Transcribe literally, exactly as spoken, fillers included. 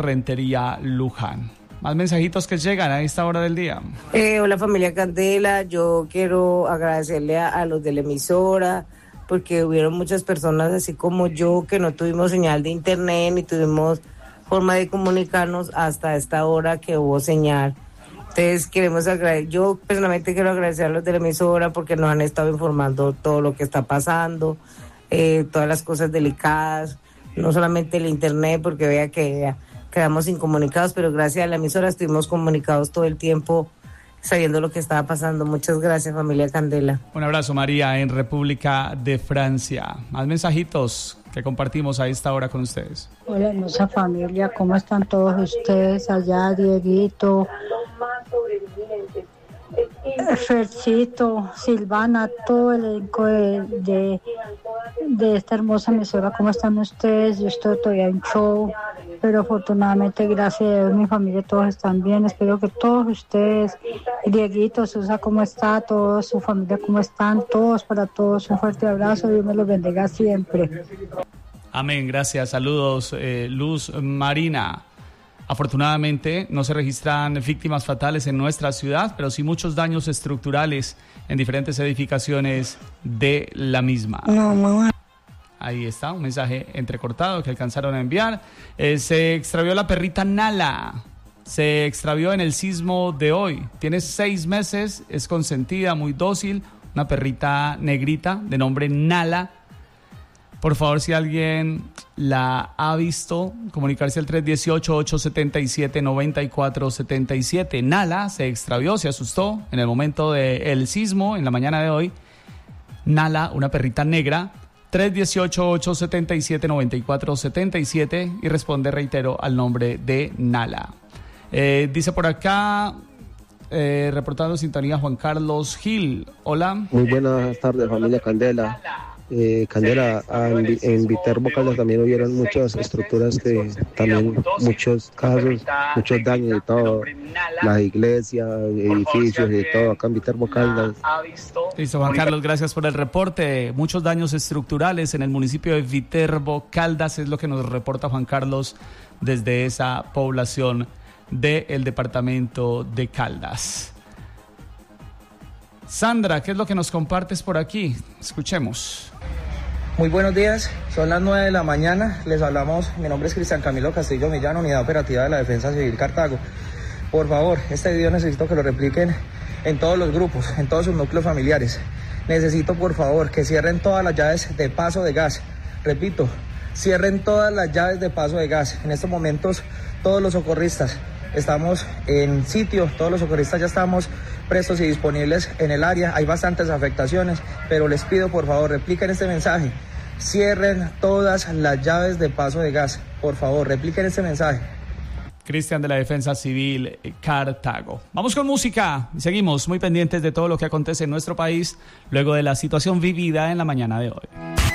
Rentería Luján. Más mensajitos que llegan a esta hora del día. Eh, hola familia Candela, yo quiero agradecerle a, a los de la emisora, porque hubieron muchas personas así como yo que no tuvimos señal de internet ni tuvimos forma de comunicarnos hasta esta hora que hubo señal. Entonces queremos agradecer, yo personalmente quiero agradecer a los de la emisora porque nos han estado informando todo lo que está pasando, eh, todas las cosas delicadas, no solamente el internet, porque vea que ya quedamos incomunicados, pero gracias a la emisora estuvimos comunicados todo el tiempo sabiendo lo que estaba pasando. Muchas gracias, familia Candela. Un abrazo, María, en República de Francia. Más mensajitos que compartimos a esta hora con ustedes. Hola, hermosa familia, ¿cómo están todos ustedes allá? Dieguito, Fercito, Silvana, todo el elenco de, de, de esta hermosa emisora, ¿cómo están ustedes? Yo estoy todavía en show, pero afortunadamente, gracias a Dios, mi familia, todos están bien. Espero que todos ustedes, Dieguito, Susa, ¿cómo está? Todos, su familia, ¿cómo están? Todos, para todos, un fuerte abrazo, Dios me los bendiga siempre. Amén, gracias. Saludos, eh, Luz Marina. Afortunadamente no se registran víctimas fatales en nuestra ciudad, pero sí muchos daños estructurales en diferentes edificaciones de la misma. No, mamá. Ahí está, un mensaje entrecortado que alcanzaron a enviar. Eh, se extravió la perrita Nala. Se extravió en el sismo de hoy. Tiene seis meses, es consentida, muy dócil. Una perrita negrita de nombre Nala. Por favor, si alguien la ha visto, comunicarse al tres uno ocho, ocho siete siete, nueve cuatro siete siete. Nala se extravió, se asustó en el momento del sismo, en la mañana de hoy. Nala, una perrita negra. tres uno ocho, ocho siete siete, nueve cuatro siete siete y responde, reitero, al nombre de Nala. Eh, dice por acá, eh, reportando sintonía, Juan Carlos Gil. Hola. Muy buenas tardes, familia Candela. Eh, Candela, en, en Viterbo Caldas también hubieron muchas estructuras de también muchos casos, muchos daños y todo, las iglesias, edificios y todo acá en Viterbo Caldas. Listo, Juan Carlos, gracias por el reporte. Muchos daños estructurales en el municipio de Viterbo Caldas es lo que nos reporta Juan Carlos desde esa población del departamento de Caldas. Sandra, ¿qué es lo que nos compartes por aquí? Escuchemos. Muy buenos días, son las nueve de la mañana, les hablamos, mi nombre es Cristian Camilo Castillo Millán, Unidad Operativa de la Defensa Civil Cartago. Por favor, este video necesito que lo repliquen en todos los grupos, en todos sus núcleos familiares. Necesito, por favor, que cierren todas las llaves de paso de gas. Repito, cierren todas las llaves de paso de gas. En estos momentos, todos los socorristas estamos en sitio, todos los socorristas ya estamos prestos y disponibles en el área. Hay bastantes afectaciones, pero les pido por favor, repliquen este mensaje. Cierren todas las llaves de paso de gas. Por favor, repliquen este mensaje. Cristian de la Defensa Civil Cartago. Vamos con música y seguimos muy pendientes de todo lo que acontece en nuestro país luego de la situación vivida en la mañana de hoy.